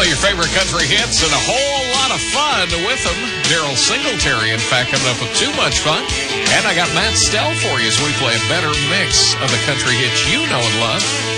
All your favorite country hits and a whole lot of fun with them. Daryl Singletary, in fact, coming up with too much fun. And I got Matt Stell for you as we play a better mix of the country hits you know and love.